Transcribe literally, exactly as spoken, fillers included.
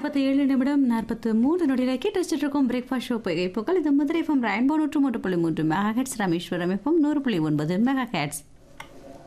நாற்பத்தி ஏழு நிமிடம் நாற்பத்து மூன்று நொடியில் கேட்டு வச்சுட்டு இருக்கோம் பிரேக்ஃபாஸ்ட் ஷோ புகைப்புகள். இது மதுரை எஃப்எம் ரெயின்போ நூற்று மூன்று புள்ளி மூன்று மெகா ஹெட்ஸ், ராமேஸ்வரம் எஃப்எம் நூறு புள்ளி ஒன்பது மெகா ஹெட்ஸ்.